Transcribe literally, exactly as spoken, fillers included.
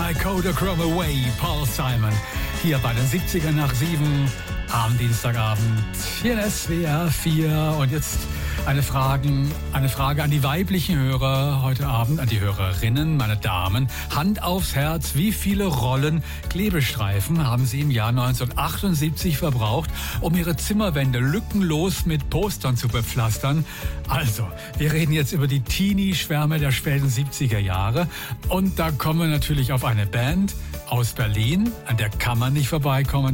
I Kodachrome Away, Paul Simon. Hier bei den siebziger nach sieben am Dienstagabend hier in S W R vier. Und jetzt eine, Fragen, eine Frage an die weiblichen Hörer heute Abend, an die Hörerinnen, meine Damen. Hand aufs Herz, wie viele Rollen Klebestreifen haben Sie im Jahr neunzehnhundertachtundsiebzig verbraucht, um Ihre Zimmerwände lückenlos mit Postern zu bepflastern? Also, wir reden jetzt über die Teenie-Schwärme der späten siebziger Jahre. Und da kommen wir natürlich auf eine Band aus Berlin, an der kann man nicht vorbeikommen.